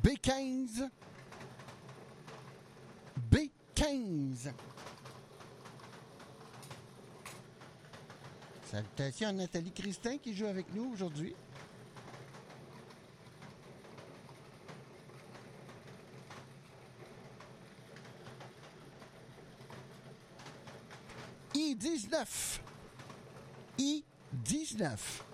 B15. B15. Salutations à Nathalie Christin qui joue avec nous aujourd'hui. I19. I19.